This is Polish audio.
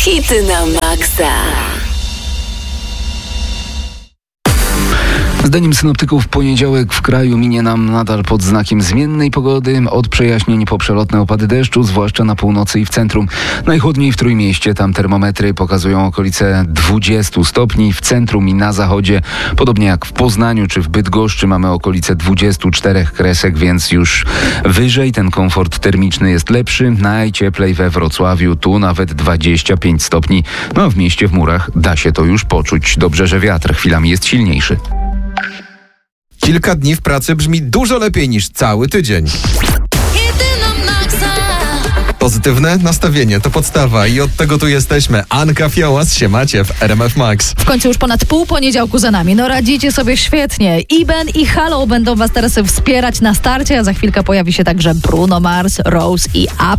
Hity na maksa. Zdaniem synoptyków poniedziałek w kraju minie nam nadal pod znakiem zmiennej pogody. Od przejaśnień po przelotne opady deszczu, zwłaszcza na północy i w centrum. Najchłodniej w Trójmieście, tam termometry pokazują okolice 20 stopni. W centrum i na zachodzie, podobnie jak w Poznaniu czy w Bydgoszczy, mamy okolice 24 kresek, więc już wyżej ten komfort termiczny jest lepszy. Najcieplej we Wrocławiu, tu nawet 25 stopni. No a w mieście w Murach da się to już poczuć. Dobrze, że wiatr chwilami jest silniejszy. Kilka dni w pracy brzmi dużo lepiej niż cały tydzień. Pozytywne nastawienie to podstawa i od tego tu jesteśmy. Anka Fiołas, siemacie w RMF Max. W końcu już ponad pół poniedziałku za nami. No radzicie sobie świetnie. Iben i Halo będą was teraz wspierać na starcie, a za chwilkę pojawi się także Bruno Mars, Rose i